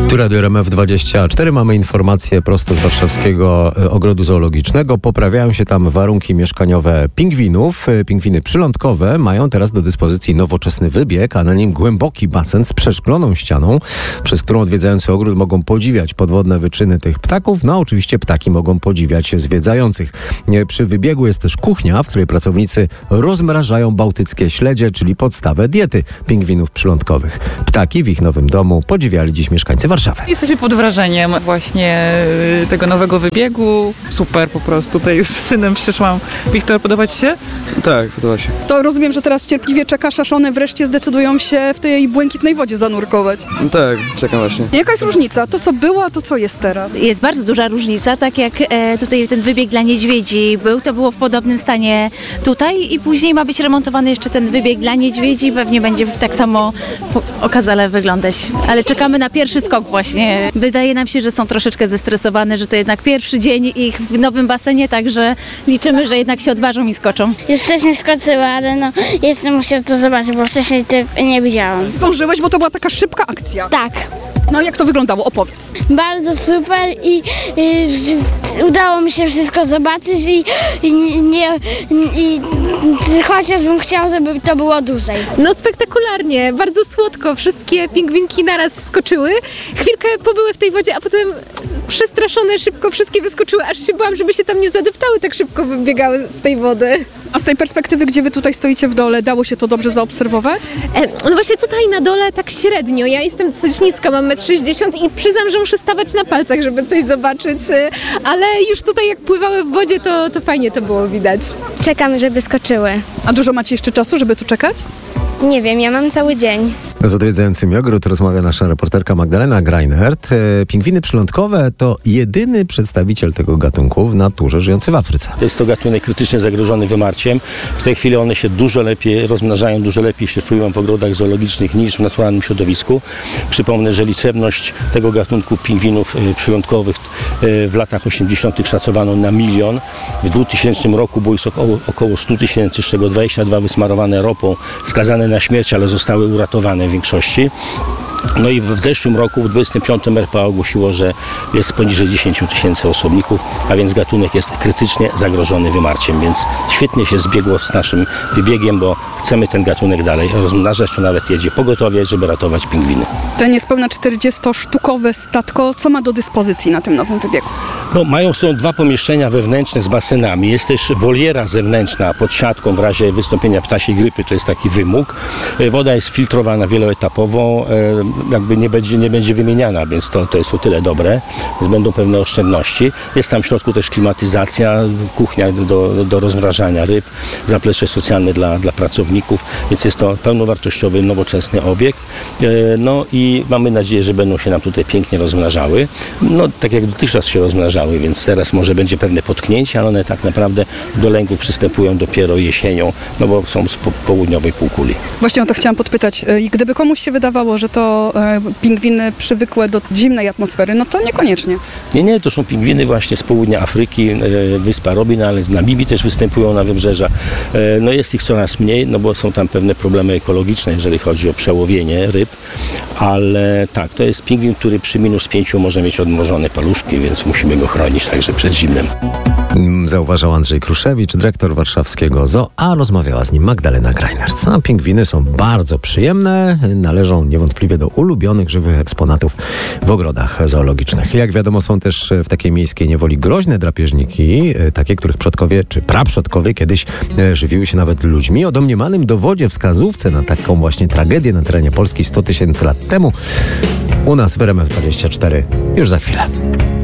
Tu Radio RMF24. Mamy informacje prosto z warszawskiego ogrodu zoologicznego. Poprawiają się tam warunki mieszkaniowe pingwinów. Pingwiny przylądkowe mają teraz do dyspozycji nowoczesny wybieg, a na nim głęboki basen z przeszkloną ścianą, przez którą odwiedzający ogród mogą podziwiać podwodne wyczyny tych ptaków. No a oczywiście ptaki mogą podziwiać zwiedzających. Przy wybiegu jest też kuchnia, w której pracownicy rozmrażają bałtyckie śledzie, czyli podstawę diety pingwinów przylądkowych. Ptaki w ich nowym domu podziwiali dziś mieszkańcy Warszawy. Jesteśmy pod wrażeniem właśnie tego nowego wybiegu. Super po prostu. Tutaj z synem przyszłam. Wiktor, podoba ci się? Tak, podoba się. To rozumiem, że teraz cierpliwie czekasz, aż one wreszcie zdecydują się w tej błękitnej wodzie zanurkować. Tak, czekam właśnie. Jaka jest różnica? To co było, a to co jest teraz? Jest bardzo duża różnica, tak jak tutaj ten wybieg dla niedźwiedzi był, to było w podobnym stanie tutaj i później ma być remontowany jeszcze ten wybieg dla niedźwiedzi, pewnie będzie tak samo okazale wyglądać. Ale czekamy na pierwszy skok właśnie. Wydaje nam się, że są troszeczkę zestresowane, że to jednak pierwszy dzień ich w nowym basenie, także liczymy, że jednak się odważą i skoczą. Już wcześniej skoczyła, ale jestem musiał to zobaczyć, bo wcześniej nie widziałam. Zdążyłeś, bo to była taka szybka akcja. Tak. No jak to wyglądało? Opowiedz. Bardzo super i udało mi się wszystko zobaczyć i chociażbym chciał, żeby to było dłużej. No spektakularnie, bardzo słodko. Wszystkie pingwinki naraz wskoczyły. Chwilkę pobyły w tej wodzie, a potem przestraszone szybko wszystkie wyskoczyły, aż się bałam, żeby się tam nie zadeptały, tak szybko wybiegały z tej wody. A z tej perspektywy, gdzie wy tutaj stoicie w dole, dało się to dobrze zaobserwować? No właśnie tutaj na dole tak średnio. Ja jestem dosyć niska, mam 1,60 m i przyznam, że muszę stawać na palcach, żeby coś zobaczyć. Ale już tutaj jak pływały w wodzie, to fajnie to było widać. Czekam, żeby skoczyły. A dużo macie jeszcze czasu, żeby tu czekać? Nie wiem, ja mam cały dzień. Z odwiedzającymi ogród rozmawia nasza reporterka Magdalena Greinert. Pingwiny przylądkowe to jedyny przedstawiciel tego gatunku w naturze żyjący w Afryce. Jest to gatunek krytycznie zagrożony wymarciem. W tej chwili one się dużo lepiej rozmnażają, dużo lepiej się czują w ogrodach zoologicznych niż w naturalnym środowisku. Przypomnę, że liczebność tego gatunku pingwinów przylądkowych w latach 80. szacowano na 1 000 000. W 2000 roku było ich około 100 000, z czego 22 wysmarowane ropą, skazane na śmierć, ale zostały uratowane w większości. No i w zeszłym roku, w 25. RPA ogłosiło, że jest poniżej 10 000 osobników, a więc gatunek jest krytycznie zagrożony wymarciem, więc świetnie się zbiegło z naszym wybiegiem, bo chcemy ten gatunek dalej rozmnażać, to nawet jedzie pogotowie, żeby ratować pingwiny. Te niespełna 40-sztukowe statko, co ma do dyspozycji na tym nowym wybiegu? No, są 2 pomieszczenia wewnętrzne z basenami, jest też woliera zewnętrzna pod siatką w razie wystąpienia ptasiej grypy, to jest taki wymóg. Woda jest filtrowana wieloetapowo, jakby nie będzie wymieniana, więc to jest o tyle dobre, więc będą pewne oszczędności. Jest tam w środku też klimatyzacja, kuchnia do rozmrażania ryb, zaplecze socjalne dla pracowników, więc jest to pełnowartościowy, nowoczesny obiekt. No i mamy nadzieję, że będą się nam tutaj pięknie rozmnażały. No tak jak dotychczas się rozmnażały, więc teraz może będzie pewne potknięcie, ale one tak naprawdę do lęgu przystępują dopiero jesienią, no bo są z południowej półkuli. Właśnie o to chciałam podpytać. I gdyby komuś się wydawało, że to pingwiny przywykłe do zimnej atmosfery, no to niekoniecznie. Nie, to są pingwiny właśnie z południa Afryki, wyspa Robin, ale w Namibii też występują na wybrzeżach. No jest ich coraz mniej, no bo są tam pewne problemy ekologiczne, jeżeli chodzi o przełowienie ryb, ale tak, to jest pingwin, który przy -5 może mieć odmrożone paluszki, więc musimy go chronić także przed zimnem. Zauważał Andrzej Kruszewicz, dyrektor warszawskiego zoo, a rozmawiała z nim Magdalena Greinert. No, pingwiny są bardzo przyjemne, należą niewątpliwie do ulubionych żywych eksponatów w ogrodach zoologicznych. Jak wiadomo, są też w takiej miejskiej niewoli groźne drapieżniki, takie, których przodkowie czy praprzodkowie kiedyś żywiły się nawet ludźmi. O domniemanym dowodzie, wskazówce na taką właśnie tragedię na terenie Polski 100 000 lat temu u nas w RMF24 już za chwilę.